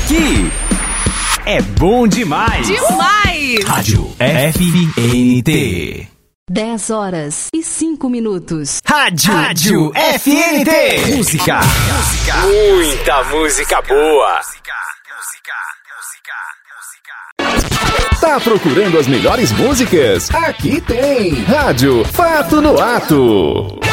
Aqui é bom demais. Demais! Rádio FNT. 10h05. Rádio FNT. Música. Muita música boa. Tá procurando as melhores músicas? Aqui tem Rádio Fato no Ato.